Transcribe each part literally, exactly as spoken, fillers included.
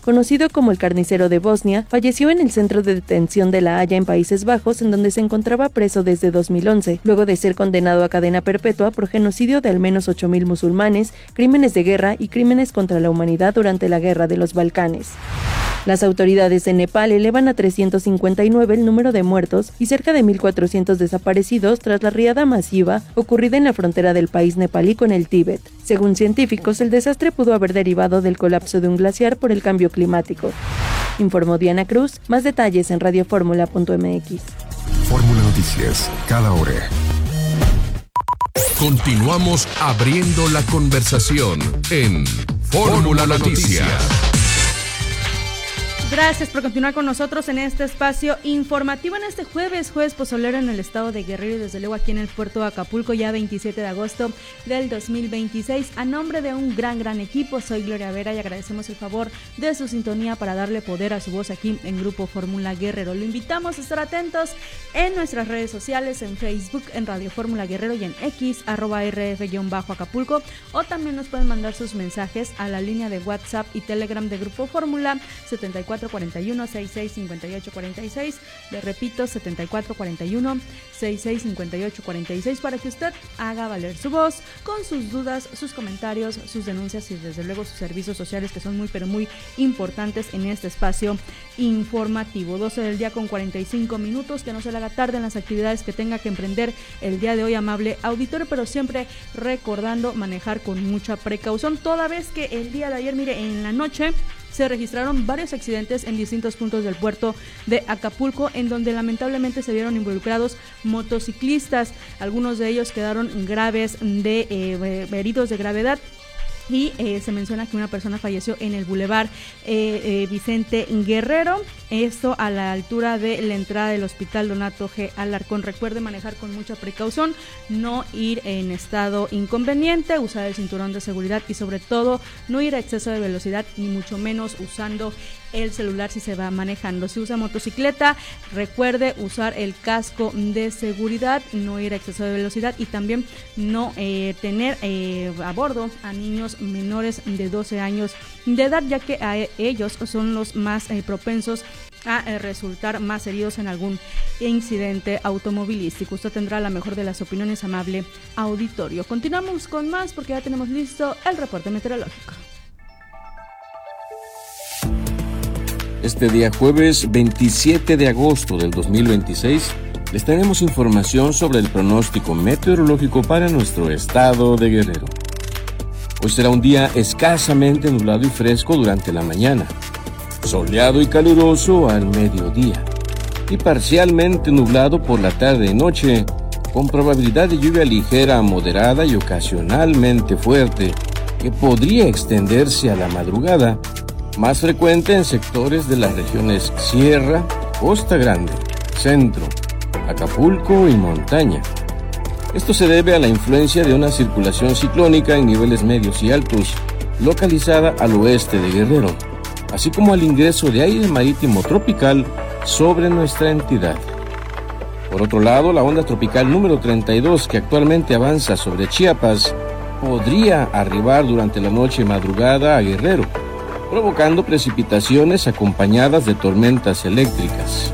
conocido como el carnicero de Bosnia, falleció en el centro de detención de La Haya en Países Bajos, en donde se encontraba preso desde dos mil once, luego de ser condenado a cadena perpetua por genocidio de al menos ocho mil musulmanes, crímenes de guerra y crímenes contra la humanidad durante la Guerra de los Balcanes. Las autoridades de Nepal elevan a trescientos cincuenta y nueve el número de muertos y cerca de mil cuatrocientos desaparecidos tras la riada masiva ocurrida en la frontera del país nepalí con el Tíbet. Según científicos, el desastre pudo haber derivado del colapso de un glaciar por el cambio climático. Informó Diana Cruz. Más detalles en radioformula punto m x. Fórmula Noticias, cada hora. Continuamos abriendo la conversación en Fórmula Noticias. Gracias por continuar con nosotros en este espacio informativo en este jueves, jueves pozolero en el estado de Guerrero y desde luego aquí en el puerto de Acapulco, ya veintisiete de agosto del dos mil veintiséis. A nombre de un gran, gran equipo, soy Gloria Vera y agradecemos el favor de su sintonía para darle poder a su voz aquí en Grupo Fórmula Guerrero. Lo invitamos a estar atentos en nuestras redes sociales, en Facebook, en Radio Fórmula Guerrero y en X, arroba rf-acapulco, o también nos pueden mandar sus mensajes a la línea de WhatsApp y Telegram de Grupo Fórmula setenta y cuatro cuarenta y uno, sesenta y seis cincuenta y ocho cuarenta y seis. Le repito, setenta y cuatro cuarenta y uno, sesenta y seis cincuenta y ocho cuarenta y seis, para que usted haga valer su voz con sus dudas, sus comentarios, sus denuncias y desde luego sus servicios sociales, que son muy pero muy importantes en este espacio informativo. doce del día con cuarenta y cinco minutos, que no se le haga tarde en las actividades que tenga que emprender el día de hoy, amable auditorio, pero siempre recordando manejar con mucha precaución, toda vez que el día de ayer, mire, en la noche se registraron varios accidentes en distintos puntos del puerto de Acapulco, en donde lamentablemente se vieron involucrados motociclistas. Algunos de ellos quedaron graves, de eh, heridos de gravedad. Y eh, se menciona que una persona falleció en el Boulevard eh, eh, Vicente Guerrero, esto a la altura de la entrada del Hospital Donato G. Alarcón. Recuerde manejar con mucha precaución, no ir en estado inconveniente, usar el cinturón de seguridad y sobre todo no ir a exceso de velocidad, ni mucho menos usando el celular si se va manejando. Si usa motocicleta, recuerde usar el casco de seguridad, no ir a exceso de velocidad y también no eh, tener eh, a bordo a niños menores de doce años de edad, ya que a ellos son los más eh, propensos a eh, resultar más heridos en algún incidente automovilístico. Usted tendrá la mejor de las opiniones, amable auditorio. Continuamos con más porque ya tenemos listo el reporte meteorológico. Este día jueves veintisiete de agosto del dos mil veintiséis les tenemos información sobre el pronóstico meteorológico para nuestro estado de Guerrero. Hoy será un día escasamente nublado y fresco durante la mañana, soleado y caluroso al mediodía y parcialmente nublado por la tarde y noche, con probabilidad de lluvia ligera a moderada y ocasionalmente fuerte que podría extenderse a la madrugada, más frecuente en sectores de las regiones Sierra, Costa Grande, Centro, Acapulco y Montaña. Esto se debe a la influencia de una circulación ciclónica en niveles medios y altos, localizada al oeste de Guerrero, así como al ingreso de aire marítimo tropical sobre nuestra entidad. Por otro lado, la onda tropical número treinta y dos, que actualmente avanza sobre Chiapas, podría arribar durante la noche y madrugada a Guerrero, provocando precipitaciones acompañadas de tormentas eléctricas.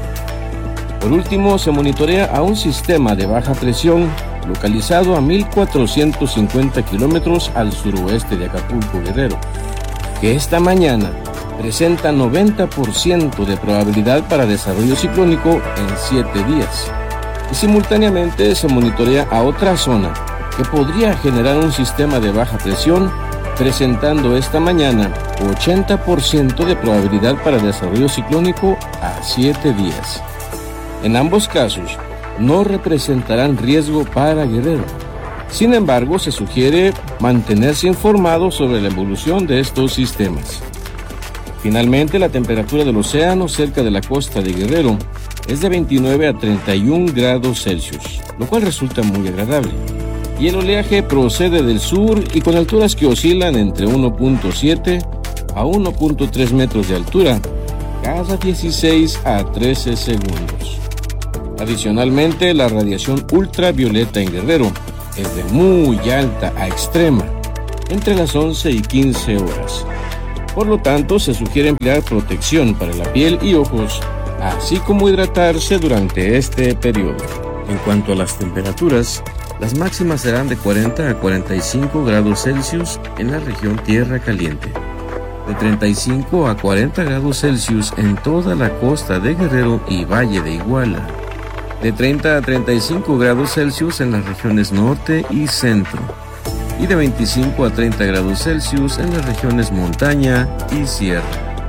Por último, se monitorea a un sistema de baja presión localizado a mil cuatrocientos cincuenta kilómetros al suroeste de Acapulco, Guerrero, que esta mañana presenta noventa por ciento de probabilidad para desarrollo ciclónico en siete días. Y simultáneamente se monitorea a otra zona que podría generar un sistema de baja presión, presentando esta mañana ochenta por ciento de probabilidad para desarrollo ciclónico a siete días. En ambos casos, no representarán riesgo para Guerrero. Sin embargo, se sugiere mantenerse informado sobre la evolución de estos sistemas. Finalmente, la temperatura del océano cerca de la costa de Guerrero es de veintinueve a treinta y un grados Celsius, lo cual resulta muy agradable. Y el oleaje procede del sur y con alturas que oscilan entre uno punto siete a uno punto tres metros de altura cada dieciséis a trece segundos. Adicionalmente, la radiación ultravioleta en Guerrero es de muy alta a extrema, entre las once y quince horas. Por lo tanto, se sugiere emplear protección para la piel y ojos, así como hidratarse durante este periodo. En cuanto a las temperaturas, las máximas serán de cuarenta a cuarenta y cinco grados Celsius en la región Tierra Caliente, de treinta y cinco a cuarenta grados Celsius en toda la costa de Guerrero y Valle de Iguala, de treinta a treinta y cinco grados Celsius en las regiones norte y centro, y de veinticinco a treinta grados Celsius en las regiones montaña y sierra.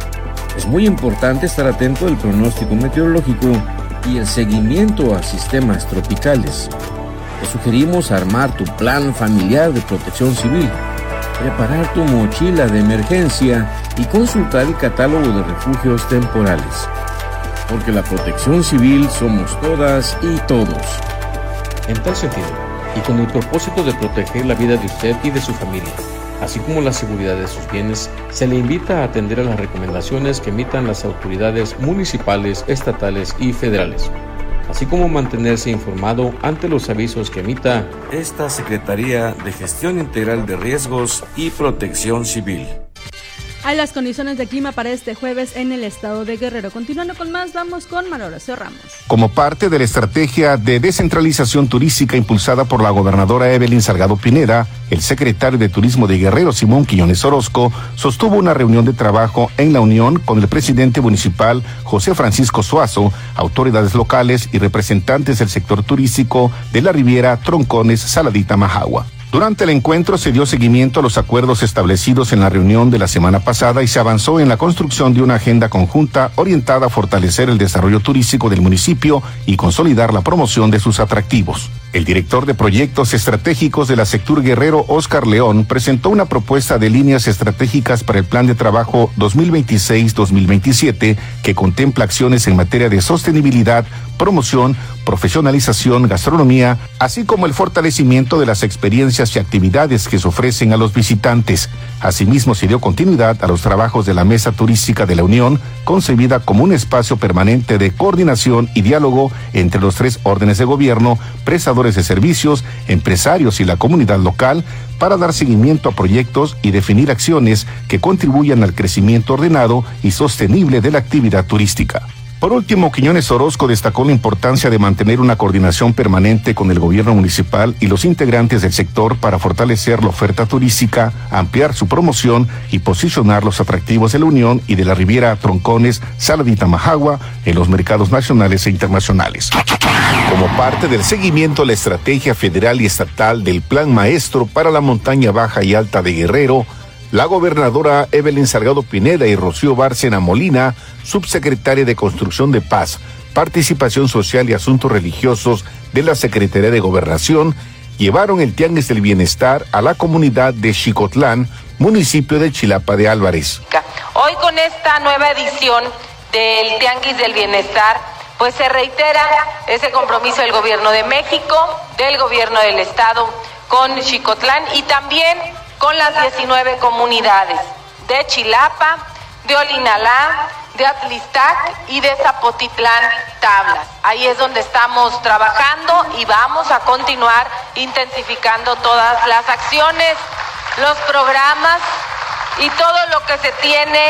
Es muy importante estar atento al pronóstico meteorológico y el seguimiento a sistemas tropicales. Te sugerimos armar tu plan familiar de protección civil, preparar tu mochila de emergencia y consultar el catálogo de refugios temporales. Porque la protección civil somos todas y todos. En tal sentido, y con el propósito de proteger la vida de usted y de su familia, así como la seguridad de sus bienes, se le invita a atender a las recomendaciones que emitan las autoridades municipales, estatales y federales, así como mantenerse informado ante los avisos que emita esta Secretaría de Gestión Integral de Riesgos y Protección Civil. Hay las condiciones de clima para este jueves en el estado de Guerrero. Continuando con más, vamos con Manuel Horacio Ramos. Como parte de la estrategia de descentralización turística impulsada por la gobernadora Evelyn Salgado Pineda, el secretario de Turismo de Guerrero, Simón Quiñones Orozco, sostuvo una reunión de trabajo en la Unión con el presidente municipal, José Francisco Suazo, autoridades locales y representantes del sector turístico de la Riviera, Troncones, Saladita, Majagua. Durante el encuentro se dio seguimiento a los acuerdos establecidos en la reunión de la semana pasada y se avanzó en la construcción de una agenda conjunta orientada a fortalecer el desarrollo turístico del municipio y consolidar la promoción de sus atractivos. El director de proyectos estratégicos de la Sectur Guerrero, Óscar León, presentó una propuesta de líneas estratégicas para el plan de trabajo dos mil veintiséis dos mil veintisiete que contempla acciones en materia de sostenibilidad, promoción, profesionalización, gastronomía, así como el fortalecimiento de las experiencias y actividades que se ofrecen a los visitantes. Asimismo, se dio continuidad a los trabajos de la Mesa Turística de la Unión, concebida como un espacio permanente de coordinación y diálogo entre los tres órdenes de gobierno, prestadores de servicios, empresarios y la comunidad local, para dar seguimiento a proyectos y definir acciones que contribuyan al crecimiento ordenado y sostenible de la actividad turística. Por último, Quiñones Orozco destacó la importancia de mantener una coordinación permanente con el gobierno municipal y los integrantes del sector para fortalecer la oferta turística, ampliar su promoción y posicionar los atractivos de la Unión y de la Riviera, Troncones, Saladita, Majagua en los mercados nacionales e internacionales. Como parte del seguimiento a la estrategia federal y estatal del Plan Maestro para la Montaña Baja y Alta de Guerrero, la gobernadora Evelyn Salgado Pineda y Rocío Bárcena Molina, subsecretaria de Construcción de Paz, Participación Social y Asuntos Religiosos de la Secretaría de Gobernación, llevaron el Tianguis del Bienestar a la comunidad de Xicotlán, municipio de Chilapa de Álvarez. Hoy con esta nueva edición del Tianguis del Bienestar, pues se reitera ese compromiso del Gobierno de México, del Gobierno del Estado con Xicotlán y también con las diecinueve comunidades de Chilapa, de Olinalá, de Atlistac y de Zapotitlán Tablas. Ahí es donde estamos trabajando y vamos a continuar intensificando todas las acciones, los programas y todo lo que se tiene.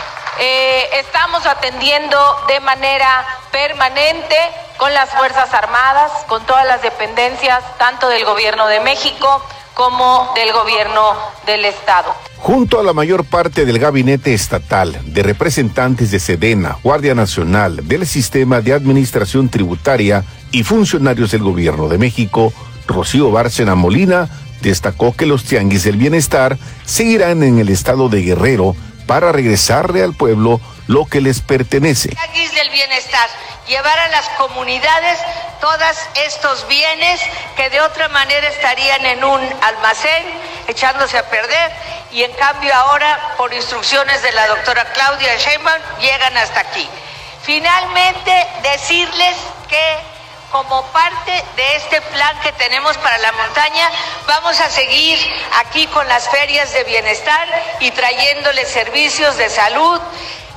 Eh, estamos atendiendo de manera permanente con las Fuerzas Armadas, con todas las dependencias, tanto del Gobierno de México como del Gobierno del Estado. Junto a la mayor parte del gabinete estatal, de representantes de Sedena, Guardia Nacional, del Sistema de Administración Tributaria y funcionarios del Gobierno de México, Rocío Bárcena Molina destacó que los Tianguis del Bienestar seguirán en el estado de Guerrero para regresarle al pueblo lo que les pertenece. Tianguis del Bienestar, llevar a las comunidades todos estos bienes que de otra manera estarían en un almacén echándose a perder y en cambio ahora por instrucciones de la doctora Claudia Sheinbaum llegan hasta aquí. Finalmente decirles que como parte de este plan que tenemos para la montaña, vamos a seguir aquí con las ferias de bienestar y trayéndoles servicios de salud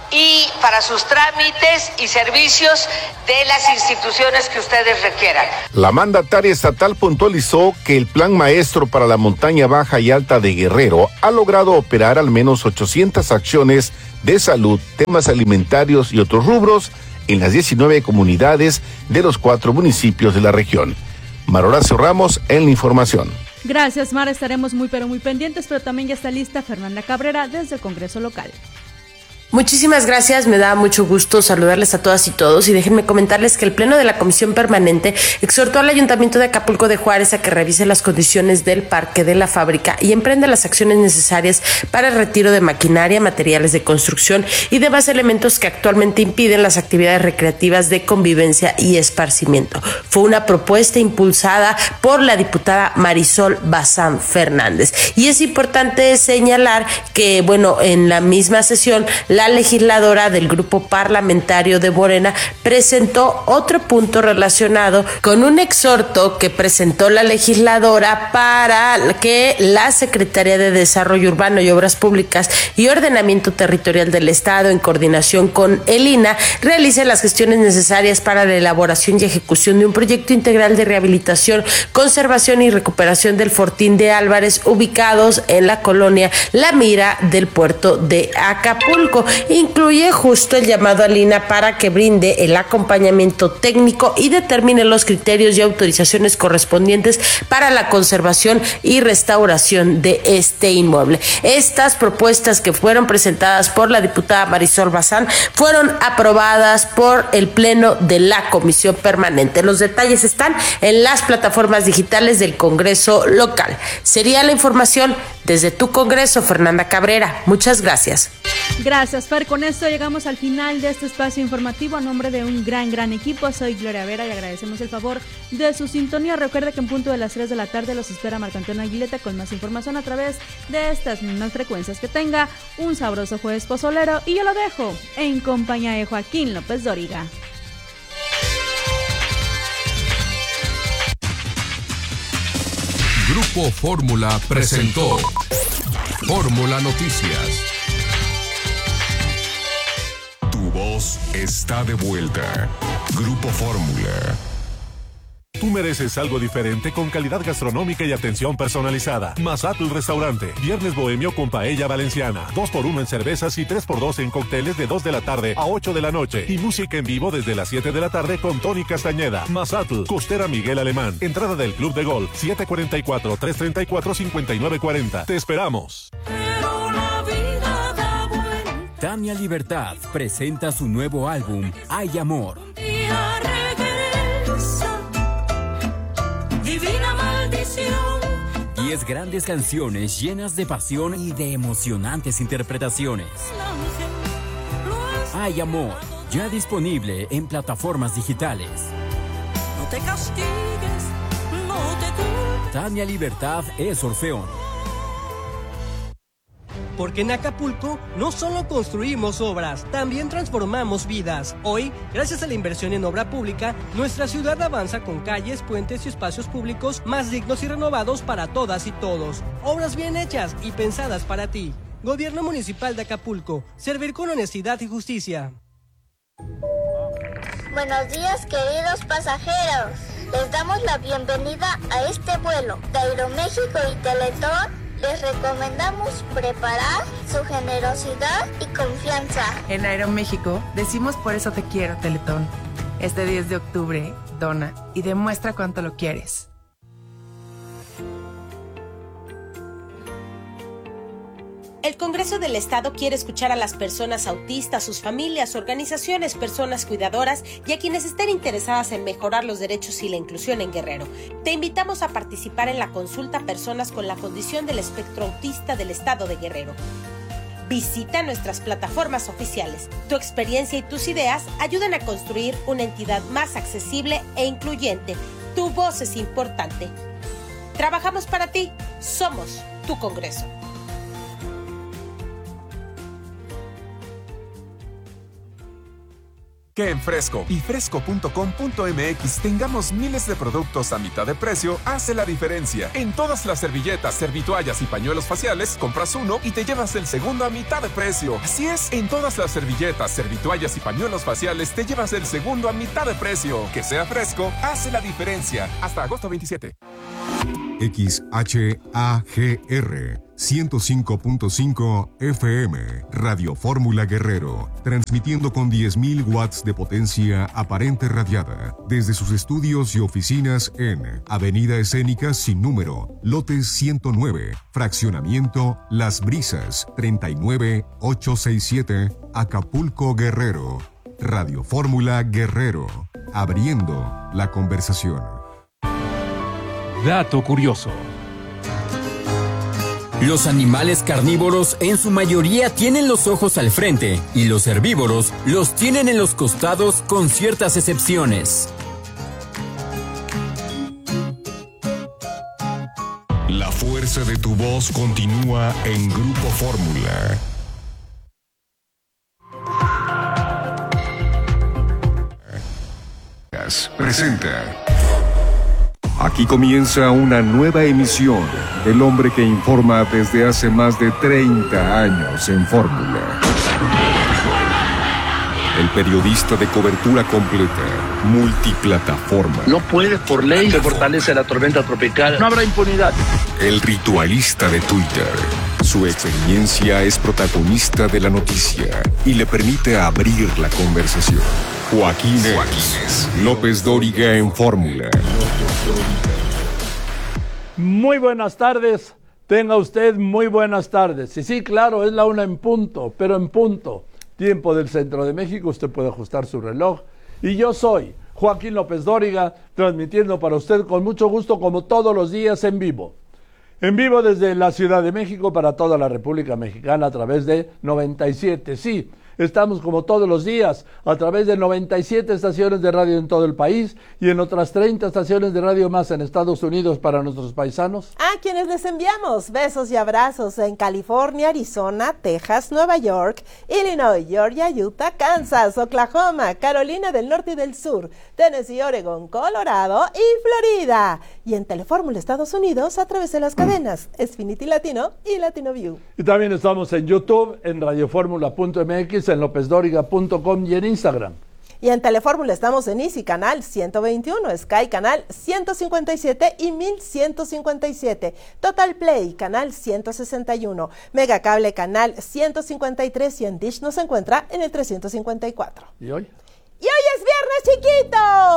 y para sus trámites y servicios de las instituciones que ustedes requieran. La mandataria estatal puntualizó que el Plan Maestro para la Montaña Baja y Alta de Guerrero ha logrado operar al menos ochocientas acciones de salud, temas alimentarios y otros rubros en las diecinueve comunidades de los cuatro municipios de la región. Mar Horacio Ramos en la información. Gracias, Mar, estaremos muy pero muy pendientes, pero también ya está lista Fernanda Cabrera desde el Congreso local. Muchísimas gracias, me da mucho gusto saludarles a todas y todos y déjenme comentarles que el Pleno de la Comisión Permanente exhortó al Ayuntamiento de Acapulco de Juárez a que revise las condiciones del parque de la fábrica y emprenda las acciones necesarias para el retiro de maquinaria, materiales de construcción y demás elementos que actualmente impiden las actividades recreativas de convivencia y esparcimiento. Fue una propuesta impulsada por la diputada Marisol Bazán Fernández y es importante señalar que, bueno, en la misma sesión la legisladora del grupo parlamentario de Morena presentó otro punto relacionado con un exhorto que presentó la legisladora para que la Secretaría de Desarrollo Urbano y Obras Públicas y Ordenamiento Territorial del Estado, en coordinación con el I N A, realice las gestiones necesarias para la elaboración y ejecución de un proyecto integral de rehabilitación, conservación y recuperación del Fortín de Álvarez, ubicados en la colonia La Mira del puerto de Acapulco. Incluye justo el llamado al I N A para que brinde el acompañamiento técnico y determine los criterios y autorizaciones correspondientes para la conservación y restauración de este inmueble. Estas propuestas, que fueron presentadas por la diputada Marisol Bazán, fueron aprobadas por el Pleno de la Comisión Permanente. Los detalles están en las plataformas digitales del Congreso local. Sería la información desde tu Congreso, Fernanda Cabrera. Muchas gracias. Gracias, Fer. Con esto llegamos al final de este espacio informativo. A nombre de un gran, gran equipo, soy Gloria Vera y agradecemos el favor de su sintonía. Recuerde que en punto de las tres de la tarde los espera Marco Antonio Aguileta con más información a través de estas mismas frecuencias. Que tenga un sabroso jueves pozolero y yo lo dejo en compañía de Joaquín López Dóriga. Grupo Fórmula presentó Fórmula Noticias. Tu voz está de vuelta. Grupo Fórmula. Tú mereces algo diferente con calidad gastronómica y atención personalizada. Mazatl Restaurante. Viernes bohemio con paella valenciana. dos por uno en cervezas y tres por dos en cócteles de dos de la tarde a ocho de la noche. Y música en vivo desde las siete de la tarde con Tony Castañeda. Mazatl, Costera Miguel Alemán. Entrada del Club de Golf siete cuatro cuatro, tres tres cuatro, cinco nueve cuatro cero. Te esperamos. Tania Libertad presenta su nuevo álbum, Hay Amor. Divina maldición. Diez grandes canciones llenas de pasión y de emocionantes interpretaciones. Hay Amor, ya disponible en plataformas digitales. No te castigues, no te culpes. Tania Libertad es Orfeón. Porque en Acapulco no solo construimos obras, también transformamos vidas. Hoy, gracias a la inversión en obra pública, nuestra ciudad avanza con calles, puentes y espacios públicos más dignos y renovados para todas y todos. Obras bien hechas y pensadas para ti. Gobierno Municipal de Acapulco. Servir con honestidad y justicia. Buenos días, queridos pasajeros. Les damos la bienvenida a este vuelo de Aeroméxico y Teletón. Les recomendamos preparar su generosidad y confianza. En Aeroméxico decimos por eso te quiero, Teletón. Este diez de octubre, dona y demuestra cuánto lo quieres. El Congreso del Estado quiere escuchar a las personas autistas, sus familias, organizaciones, personas cuidadoras y a quienes estén interesadas en mejorar los derechos y la inclusión en Guerrero. Te invitamos a participar en la consulta Personas con la Condición del Espectro Autista del Estado de Guerrero. Visita nuestras plataformas oficiales. Tu experiencia y tus ideas ayudan a construir una entidad más accesible e incluyente. Tu voz es importante. Trabajamos para ti. Somos tu Congreso. Que en Fresco y fresco punto com punto m x tengamos miles de productos a mitad de precio hace la diferencia. En todas las servilletas, servitoallas y pañuelos faciales, compras uno y te llevas el segundo a mitad de precio. Así es, en todas las servilletas, servitoallas y pañuelos faciales te llevas el segundo a mitad de precio. Que sea Fresco hace la diferencia. Hasta agosto veintisiete. X H A G R ciento cinco punto cinco F M, Radio Fórmula Guerrero, transmitiendo con diez mil watts de potencia aparente radiada desde sus estudios y oficinas en Avenida Escénica sin número, lote ciento nueve, fraccionamiento Las Brisas, treinta y nueve ochocientos sesenta y siete, Acapulco, Guerrero. Radio Fórmula Guerrero, abriendo la conversación. Dato curioso. Los animales carnívoros en su mayoría tienen los ojos al frente y los herbívoros los tienen en los costados con ciertas excepciones. La fuerza de tu voz continúa en Grupo Fórmula. Presenta. Aquí comienza una nueva emisión del hombre que informa desde hace más de treinta años en Fórmula. El periodista de cobertura completa, multiplataforma. No puedes, por ley, se fortalece la tormenta tropical. No habrá impunidad. El ritualista de Twitter. Su experiencia es protagonista de la noticia y le permite abrir la conversación. Joaquín López Dóriga en Fórmula. Muy buenas tardes. Tenga usted muy buenas tardes. Y sí, claro, es la una en punto, pero en punto. Tiempo del centro de México, usted puede ajustar su reloj. Y yo soy Joaquín López Dóriga, transmitiendo para usted con mucho gusto, como todos los días, en vivo. En vivo desde la Ciudad de México para toda la República Mexicana a través de noventa y siete. Sí, estamos como todos los días a través de noventa y siete estaciones de radio en todo el país y en otras treinta estaciones de radio más en Estados Unidos para nuestros paisanos. A quienes les enviamos besos y abrazos en California, Arizona, Texas, Nueva York, Illinois, Georgia, Utah, Kansas, Oklahoma, Carolina del Norte y del Sur, Tennessee, Oregon, Colorado y Florida. Y en Telefórmula Estados Unidos a través de las cadenas Xfinity Latino y Latino View. Y también estamos en YouTube, en radioformula punto m x, en lópez dóriga punto com y en Instagram. Y en Telefórmula estamos en Easy Canal ciento veintiuno, Sky Canal ciento cincuenta y siete y mil ciento cincuenta y siete, Total Play Canal ciento sesenta y uno, Megacable Canal ciento cincuenta y tres y en Dish nos encuentra en el trescientos cincuenta y cuatro. ¿Y hoy? ¡Y hoy es viernes, chiquitos!